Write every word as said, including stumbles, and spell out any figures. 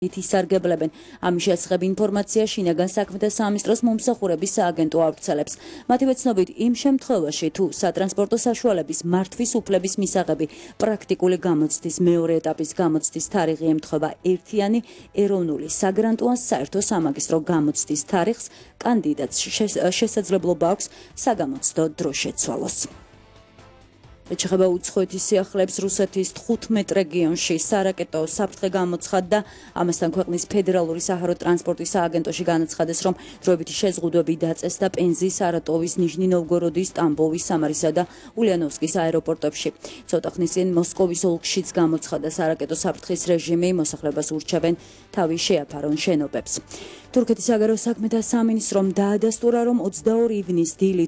ისარგებლებენ. ამის შესახებ ინფორმაცია შინაგან საქმეთა სამინისტროს მომსახურების სააგენტო ავრცელებს. მათივე ცნობით, იმ შემთხვევაში, თუ სატრანსპორტო საშუალების მართვის უფლების მისაღები პრაქტიკული გამოცდის მეორე ეტაპის გამოცდის თარიღი ემთხვევა ერთიანი ეროვნული საგრანტო ან საერთო სამაგისტრო გამოცდის თარიღს, კანდიდატს შესაძლებლობა აქვს საგამოცდო დრო შეცვალოს. ეხება უცხოეთის სიახლეებს რუსეთის თხუთმეტ რეგიონში სარაკეტო საფრთხე გამოცხადდა. ამასთან ქვეყნის ფედერალური საჰაერო ტრანსპორტის სააგენტოში განაცხადეს, რომ დროებითი შეზღუდვები დაწესდა პენზის, სარატოვის, ნიჟნი-ნოვგოროდის, ტამბოვის, სამარისა და ულიანოვსკის აეროპორტებში. ცოტა ხნის წინ მოსკოვის ოლქშიც გამოცხადდა სარაკეტო საფრთხის რეჟიმი, მოსახლეობას ურჩევენ თავი შეაფარონ შენობებს. თურქეთის საგარეო საქმეთა სამინისტრომ დაადასტურა, რომ ოცდაორი ივნის დილით